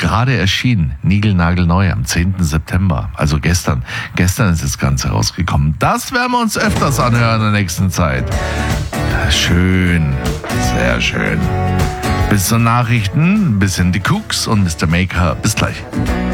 gerade erschienen, niegelnagelneu am 10. September, also gestern. Gestern ist das Ganze rausgekommen. Das werden wir uns öfters anhören in der nächsten Zeit. Schön, sehr schön. Bis zu Nachrichten, bis in die Cooks und Mr. Maker. Bis gleich.